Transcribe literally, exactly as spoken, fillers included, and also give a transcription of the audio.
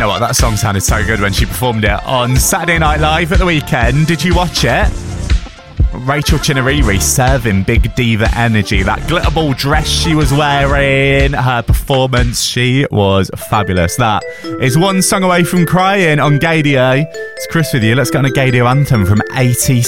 know what? That song sounded so good when she performed it on Saturday Night Live at the weekend. Did you watch it? Rachel Chinariri serving big diva energy. That glitter ball dress she was wearing, her performance, she was fabulous. That is one song away from crying on Gaydio. It's Chris with you. Let's get on a Gaydio anthem from eighty